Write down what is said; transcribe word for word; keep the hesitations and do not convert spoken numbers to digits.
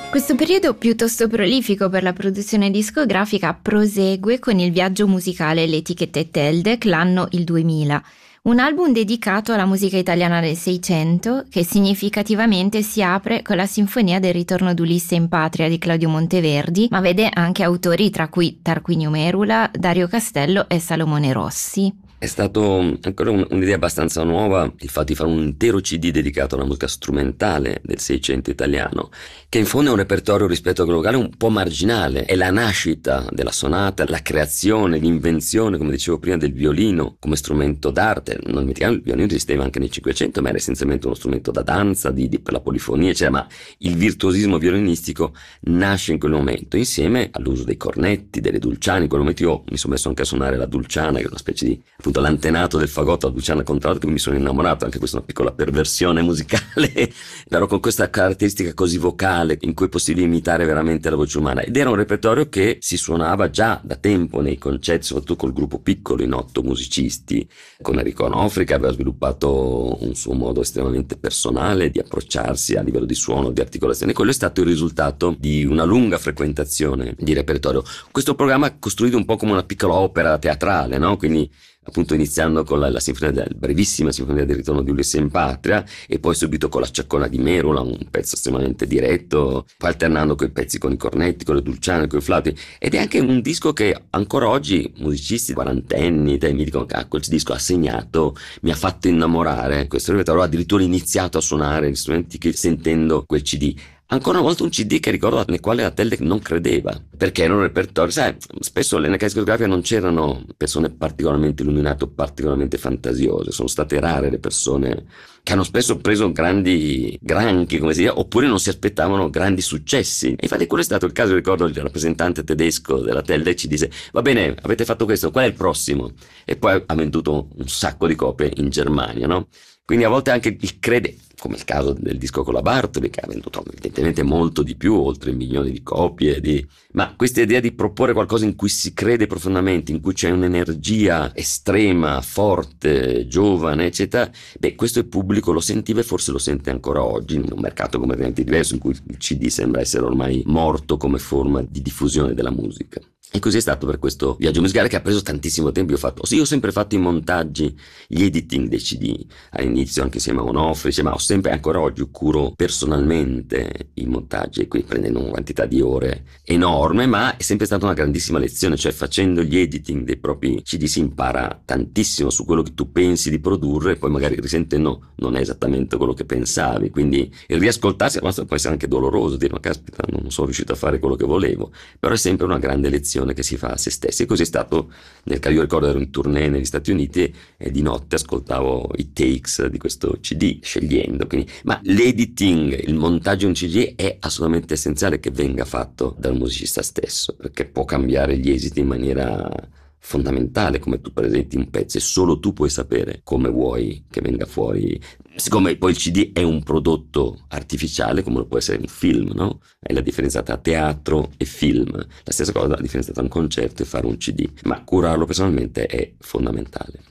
Questo periodo piuttosto prolifico per la produzione discografica prosegue con il viaggio musicale L'Etichetta Teldec, l'anno il duemila. Un album dedicato alla musica italiana del Seicento che significativamente si apre con la Sinfonia del ritorno d'Ulisse in patria di Claudio Monteverdi, ma vede anche autori tra cui Tarquinio Merula, Dario Castello e Salomone Rossi. È stato ancora un, un'idea abbastanza nuova il fatto di fare un intero C D dedicato alla musica strumentale del Seicento italiano, che in fondo è un repertorio rispetto a quello locale un po' marginale. È la nascita della sonata, la creazione, l'invenzione, come dicevo prima, del violino come strumento d'arte. Non dimentichiamo, il violino esisteva anche nel Cinquecento, ma era essenzialmente uno strumento da danza, di, di, per la polifonia, eccetera. Ma il virtuosismo violinistico nasce in quel momento, insieme all'uso dei cornetti, delle dulciane. In quel momento io mi sono messo anche a suonare la dulciana, che è una specie di l'antenato del fagotto, la dulciana contralto, che mi sono innamorato. Anche questa è una piccola perversione musicale, però con questa caratteristica così vocale in cui è possibile imitare veramente la voce umana. Ed era un repertorio che si suonava già da tempo nei concerti, soprattutto col gruppo piccolo in otto musicisti. Con Enrico Onofri, che aveva sviluppato un suo modo estremamente personale di approcciarsi a livello di suono, di articolazione. Quello è stato il risultato di una lunga frequentazione di repertorio. Questo programma è costruito un po' come una piccola opera teatrale, no? Quindi appunto iniziando con la, la sinfonia del, brevissima sinfonia del ritorno di Ulisse in patria, e poi subito con la Ciaccona di Merula, un pezzo estremamente diretto, poi alternando quei pezzi con i cornetti, con le dulciane, con i flauti. Ed è anche un disco che ancora oggi musicisti quarantenni mi dicono che ah, quel disco ha segnato, mi ha fatto innamorare questo repertorio. Ho addirittura iniziato a suonare gli strumenti che sentendo quel C D. Ancora una volta un C D che ricordo nel quale la Teldec non credeva, perché era un repertorio, sai, spesso nelle case discografiche non c'erano persone particolarmente illuminate o particolarmente fantasiose, sono state rare le persone che hanno spesso preso grandi granchi, come si dice, oppure non si aspettavano grandi successi. E infatti quello è stato il caso. Ricordo il rappresentante tedesco della Teldec ci disse: va bene, avete fatto questo, qual è il prossimo? E poi ha venduto un sacco di copie in Germania, no? Quindi a volte anche il crede, come il caso del disco con la Bartoli, che ha venduto evidentemente molto di più, oltre milioni di copie, di... ma questa idea di proporre qualcosa in cui si crede profondamente, in cui c'è un'energia estrema, forte, giovane, eccetera, beh, questo il pubblico lo sentiva e forse lo sente ancora oggi, in un mercato completamente diverso, in cui il C D sembra essere ormai morto come forma di diffusione della musica. E così è stato per questo viaggio musicale, che ha preso tantissimo tempo. Io ho fatto, sì, io ho sempre fatto i montaggi, gli editing dei C D, all'inizio anche insieme a Onofri, ma ho sempre, ancora oggi, curo personalmente i montaggi, e quindi prendendo una quantità di ore enorme, ma è sempre stata una grandissima lezione. Cioè, facendo gli editing dei propri C D si impara tantissimo su quello che tu pensi di produrre, e poi magari risentendo non è esattamente quello che pensavi, quindi il riascoltarsi può essere anche doloroso, dire ma caspita, non sono riuscito a fare quello che volevo, però è sempre una grande lezione che si fa a se stessi. E così è stato nel caso. Io ricordo ero in tournée negli Stati Uniti e di notte ascoltavo i takes di questo C D scegliendo, quindi... ma l'editing, il montaggio di un C D è assolutamente essenziale che venga fatto dal musicista stesso, perché può cambiare gli esiti in maniera fondamentale. Come tu presenti un pezzo e solo tu puoi sapere come vuoi che venga fuori. Siccome poi il C D è un prodotto artificiale, come lo può essere un film, no? È la differenza tra teatro e film. La stessa cosa, la differenza tra un concerto e fare un C D. Ma curarlo personalmente è fondamentale.